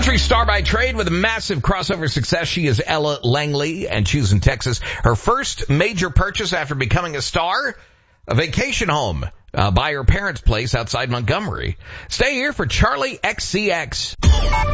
Country star by trade with a massive crossover success, she is Ella Langley, and she's in Texas. Her first major purchase after becoming a star, a vacation home by her parents' place outside Montgomery. Stay here for Charlie XCX.